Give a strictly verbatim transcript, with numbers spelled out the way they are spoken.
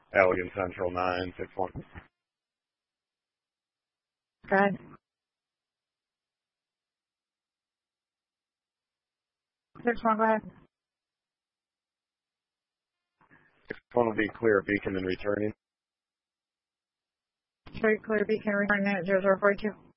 Allegan Central nine six one. Go ahead. six one, go ahead. six one will be clear beacon and returning. Straight clear beacon returning at zero zero four two.